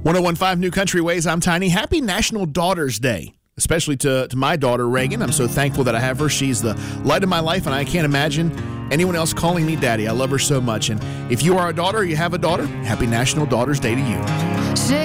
1015 New Country Ways, I'm Tiny. Happy National Daughters Day, especially to my daughter, Reagan. I'm so thankful that I have her. She's the light of my life, and I can't imagine anyone else calling me daddy. I love her so much. And if you are a daughter or you have a daughter, happy National Daughters Day to you.